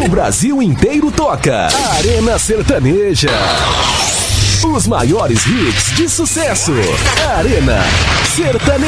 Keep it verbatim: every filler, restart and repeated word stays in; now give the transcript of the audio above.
O Brasil inteiro toca. Arena Sertaneja. Os maiores hits de sucesso. Arena Sertaneja.